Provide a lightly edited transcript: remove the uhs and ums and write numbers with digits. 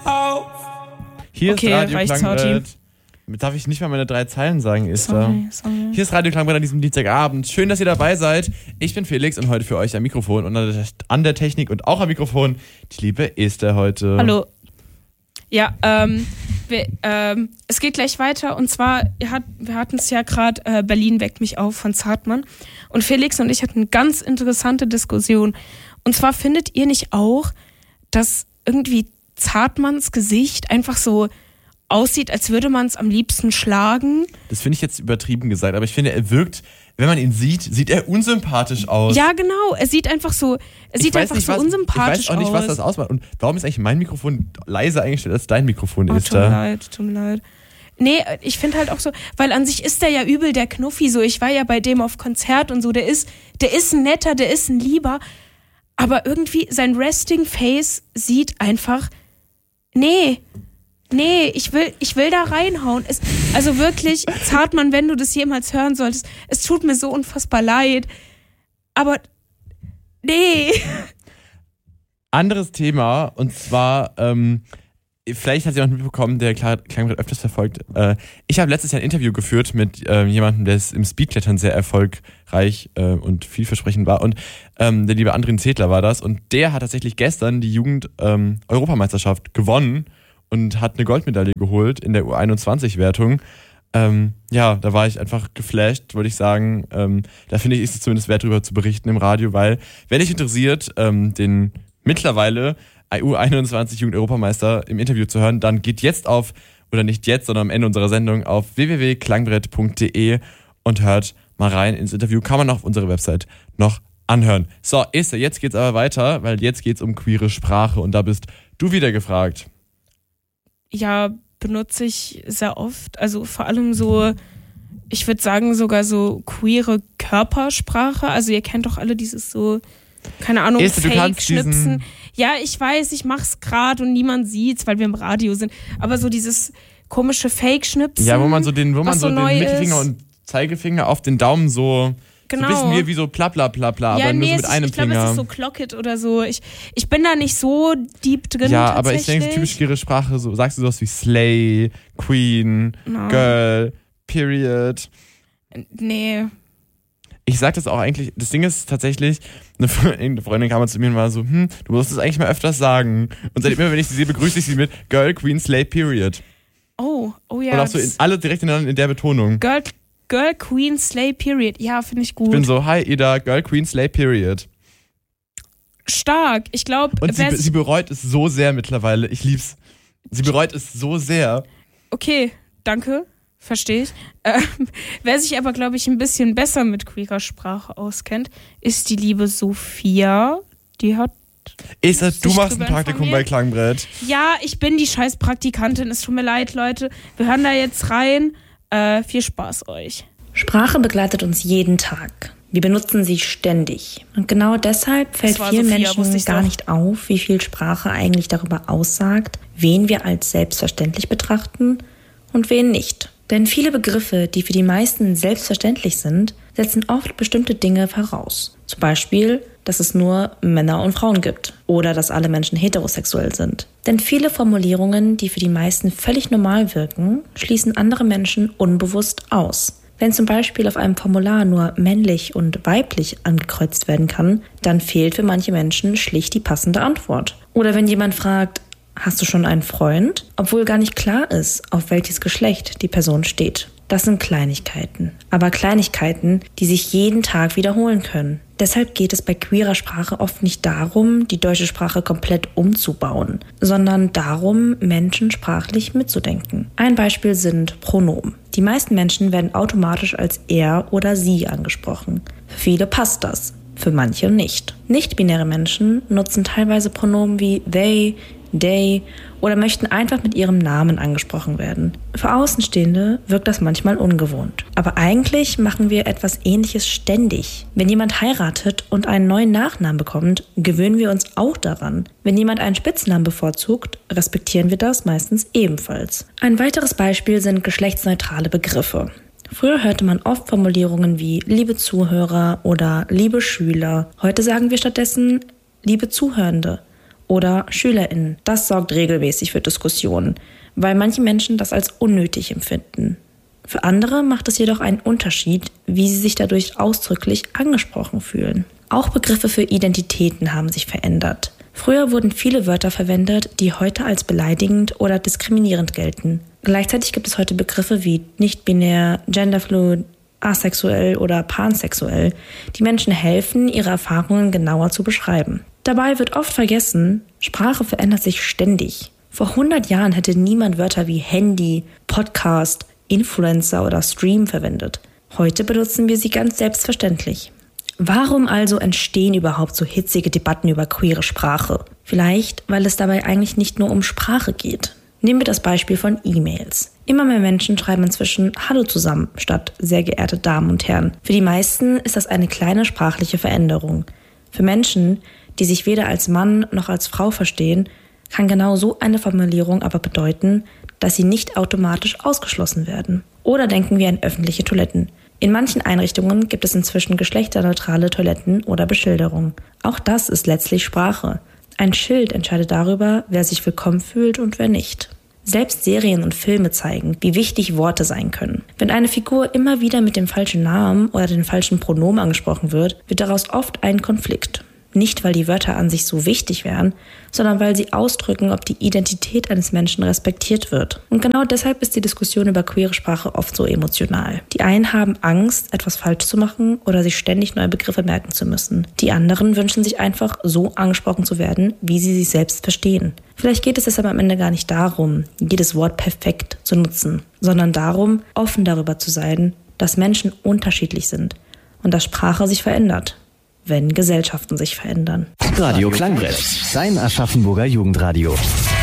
auf. Hier okay, ist Radio reicht's, Klangbrett. Darf ich nicht mal meine 3 Zeilen sagen, Esther? Sorry. Hier ist Radio Klangbrett an diesem Dienstagabend. Schön, dass ihr dabei seid. Ich bin Felix und heute für euch am Mikrofon und an der Technik und auch am Mikrofon die liebe Esther heute. Hallo. Ja, es geht gleich weiter und zwar, wir hatten es ja gerade, Berlin weckt mich auf von Zartmann und Felix und ich hatten eine ganz interessante Diskussion und zwar findet ihr nicht auch, dass irgendwie Zartmanns Gesicht einfach so aussieht, als würde man es am liebsten schlagen? Das finde ich jetzt übertrieben gesagt, aber ich finde, er wirkt, wenn man ihn sieht er unsympathisch aus. Ja, genau. Er sieht einfach so, unsympathisch aus. Ich weiß auch nicht, was das ausmacht. Und warum ist eigentlich mein Mikrofon leiser eingestellt als dein Mikrofon, Esther? Tut mir leid. Nee, ich finde halt auch so, weil an sich ist der ja übel der Knuffi so. Ich war ja bei dem auf Konzert und so. Der ist ein netter, der ist ein Lieber. Aber irgendwie sein Resting Face sieht einfach, nee, ich will da reinhauen. Also wirklich, Zartmann, wenn du das jemals hören solltest, es tut mir so unfassbar leid. Aber nee. Anderes Thema, und zwar, vielleicht hat sie auch mitbekommen, der Klangbrett öfters verfolgt. Ich habe letztes Jahr ein Interview geführt mit jemandem, der im Speedklettern sehr erfolgreich und vielversprechend war. Und der liebe Andrin Zedler war das. Und der hat tatsächlich gestern die Jugend-Europameisterschaft gewonnen und hat eine Goldmedaille geholt in der U21-Wertung. Da war ich einfach geflasht, würde ich sagen. Da finde ich, ist es zumindest wert, darüber zu berichten im Radio, weil, wenn dich interessiert, den mittlerweile U21 Jugend-Europameister im Interview zu hören, dann geht jetzt sondern am Ende unserer Sendung auf www.klangbrett.de und hört mal rein ins Interview. Kann man auf unserer Website noch anhören. So, Esther, jetzt geht's aber weiter, weil jetzt geht's um queere Sprache und da bist du wieder gefragt. Ja, benutze ich sehr oft. Also vor allem so, ich würde sagen sogar so queere Körpersprache. Also ihr kennt doch alle dieses so, keine Ahnung, Fake-Schnipsen. Ja, ich weiß, ich mach's gerade und niemand sieht's, weil wir im Radio sind. Aber so dieses komische Fake-Schnipsen. Ja, wo man so den Mittelfinger und Zeigefinger auf den Daumen so... Genau. So ein bisschen wie so bla bla bla bla, ja, aber nur so mit einem Finger. Ich glaube, es ist so Clockit oder so. Ich bin da nicht so deep drin. Ja, aber ich denke, typisch queere Sprache, so sagst du sowas wie Slay, Queen, Girl, Period. Nee. Ich sag das auch eigentlich, das Ding ist tatsächlich, eine Freundin kam mal zu mir und war so, du musst das eigentlich mal öfters sagen. Und seitdem immer, wenn ich sie sehe, begrüße ich sie mit Girl, Queen, Slay, Period. Oh ja. Und auch so alle direkt in der Betonung. Girl, Queen, Slay, Period. Ja, finde ich gut. Ich bin so, hi Ida, Girl, Queen, Slay, Period. Stark. Ich glaube... Und sie bereut es so sehr mittlerweile. Ich lieb's. Sie bereut es so sehr. Okay, danke. Verstehe ich. Wer sich aber, glaube ich, ein bisschen besser mit queerer Sprache auskennt, ist die liebe Sophia. Die hat... Esther, du machst ein Praktikum bei Klangbrett. Ja, ich bin die scheiß Praktikantin. Es tut mir leid, Leute. Wir hören da jetzt rein. Viel Spaß euch. Sprache begleitet uns jeden Tag. Wir benutzen sie ständig. Und genau deshalb fällt vielen Menschen gar nicht auf, wie viel Sprache eigentlich darüber aussagt, wen wir als selbstverständlich betrachten und wen nicht. Denn viele Begriffe, die für die meisten selbstverständlich sind, setzen oft bestimmte Dinge voraus. Zum Beispiel, dass es nur Männer und Frauen gibt oder dass alle Menschen heterosexuell sind. Denn viele Formulierungen, die für die meisten völlig normal wirken, schließen andere Menschen unbewusst aus. Wenn zum Beispiel auf einem Formular nur männlich und weiblich angekreuzt werden kann, dann fehlt für manche Menschen schlicht die passende Antwort. Oder wenn jemand fragt, hast du schon einen Freund? Obwohl gar nicht klar ist, auf welches Geschlecht die Person steht. Das sind Kleinigkeiten. Aber Kleinigkeiten, die sich jeden Tag wiederholen können. Deshalb geht es bei queerer Sprache oft nicht darum, die deutsche Sprache komplett umzubauen, sondern darum, Menschen sprachlich mitzudenken. Ein Beispiel sind Pronomen. Die meisten Menschen werden automatisch als er oder sie angesprochen. Für viele passt das, für manche nicht. Nicht-binäre Menschen nutzen teilweise Pronomen wie they, they oder möchten einfach mit ihrem Namen angesprochen werden. Für Außenstehende wirkt das manchmal ungewohnt. Aber eigentlich machen wir etwas Ähnliches ständig. Wenn jemand heiratet und einen neuen Nachnamen bekommt, gewöhnen wir uns auch daran. Wenn jemand einen Spitznamen bevorzugt, respektieren wir das meistens ebenfalls. Ein weiteres Beispiel sind geschlechtsneutrale Begriffe. Früher hörte man oft Formulierungen wie liebe Zuhörer oder liebe Schüler. Heute sagen wir stattdessen liebe Zuhörende Oder SchülerInnen. Das sorgt regelmäßig für Diskussionen, weil manche Menschen das als unnötig empfinden. Für andere macht es jedoch einen Unterschied, wie sie sich dadurch ausdrücklich angesprochen fühlen. Auch Begriffe für Identitäten haben sich verändert. Früher wurden viele Wörter verwendet, die heute als beleidigend oder diskriminierend gelten. Gleichzeitig gibt es heute Begriffe wie nicht-binär, genderfluid, asexuell oder pansexuell, die Menschen helfen, ihre Erfahrungen genauer zu beschreiben. Dabei wird oft vergessen, Sprache verändert sich ständig. Vor 100 Jahren hätte niemand Wörter wie Handy, Podcast, Influencer oder Stream verwendet. Heute benutzen wir sie ganz selbstverständlich. Warum also entstehen überhaupt so hitzige Debatten über queere Sprache? Vielleicht, weil es dabei eigentlich nicht nur um Sprache geht. Nehmen wir das Beispiel von E-Mails. Immer mehr Menschen schreiben inzwischen Hallo zusammen, statt sehr geehrte Damen und Herren. Für die meisten ist das eine kleine sprachliche Veränderung. Für Menschen, die sich weder als Mann noch als Frau verstehen, kann genau so eine Formulierung aber bedeuten, dass sie nicht automatisch ausgeschlossen werden. Oder denken wir an öffentliche Toiletten. In manchen Einrichtungen gibt es inzwischen geschlechterneutrale Toiletten oder Beschilderung. Auch das ist letztlich Sprache. Ein Schild entscheidet darüber, wer sich willkommen fühlt und wer nicht. Selbst Serien und Filme zeigen, wie wichtig Worte sein können. Wenn eine Figur immer wieder mit dem falschen Namen oder den falschen Pronomen angesprochen wird, wird daraus oft ein Konflikt. Nicht, weil die Wörter an sich so wichtig wären, sondern weil sie ausdrücken, ob die Identität eines Menschen respektiert wird. Und genau deshalb ist die Diskussion über queere Sprache oft so emotional. Die einen haben Angst, etwas falsch zu machen oder sich ständig neue Begriffe merken zu müssen. Die anderen wünschen sich einfach, so angesprochen zu werden, wie sie sich selbst verstehen. Vielleicht geht es deshalb am Ende gar nicht darum, jedes Wort perfekt zu nutzen, sondern darum, offen darüber zu sein, dass Menschen unterschiedlich sind und dass Sprache sich verändert, wenn Gesellschaften sich verändern. Radio Klangbrett, dein Aschaffenburger Jugendradio.